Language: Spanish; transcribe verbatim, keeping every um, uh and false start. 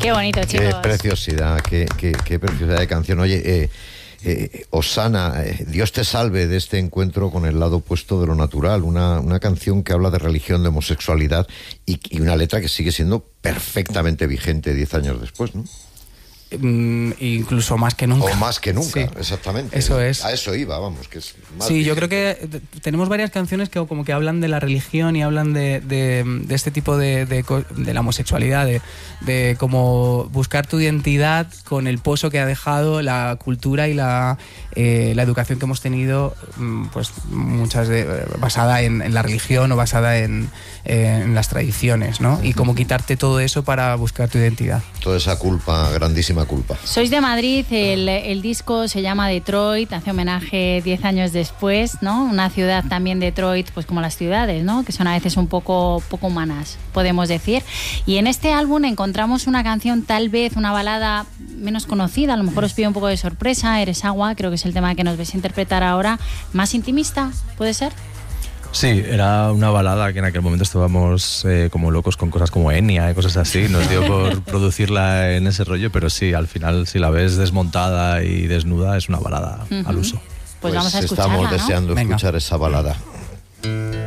Qué bonito, chicos. Qué preciosidad, qué, qué, qué preciosidad de canción. Oye, eh, eh, Osana, eh, Dios te salve de este encuentro con el lado opuesto de lo natural. Una, una canción que habla de religión, de homosexualidad y, y una letra que sigue siendo perfectamente vigente diez años después, ¿no? Mm, incluso más que nunca. O más que nunca, sí, exactamente. Eso es. A eso iba, vamos, que es más Sí, vigente. yo creo que tenemos varias canciones que como que hablan de la religión y hablan de, de, de este tipo de, de, de la homosexualidad, de, de cómo buscar tu identidad con el pozo que ha dejado la cultura y la, eh, la educación que hemos tenido, pues muchas de, basada en, en la religión o basada en, eh, en las tradiciones, ¿no? Y cómo quitarte todo eso para buscar tu identidad. Toda esa culpa, grandísima culpa. Sois de Madrid, el, el disco se llama Detroit, hace homenaje diez años después, ¿no? Una ciudad también, Detroit, pues como las ciudades, ¿no? Que son a veces un poco, poco humanas, podemos decir. Y en este álbum encontramos una canción, tal vez una balada menos conocida, a lo mejor os pido un poco de sorpresa, Eres agua, creo que es el tema que nos vais a interpretar ahora, más intimista, ¿puede ser? Sí, era una balada que en aquel momento estábamos eh, como locos con cosas como Enya y cosas así, nos dio por producirla en ese rollo, pero sí, al final si la ves desmontada y desnuda es una balada uh-huh. al uso. Pues, pues vamos a escucharla, estamos ¿no? deseando Venga. escuchar esa balada.